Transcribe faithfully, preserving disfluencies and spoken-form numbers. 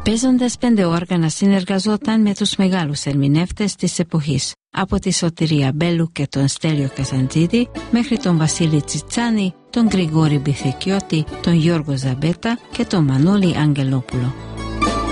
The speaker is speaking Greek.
Παίζοντας πέντε όργανα συνεργαζόταν με τους μεγάλους ερμηνεύτες της εποχής, από τη Σωτηρία Μπέλου και τον Στέλιο Καζαντζίδη μέχρι τον Βασίλη Τσιτσάνη, τον Γρηγόρη Μπιθεκιώτη, τον Γιώργο Ζαμπέτα και τον Μανώλη Αγγελόπουλο.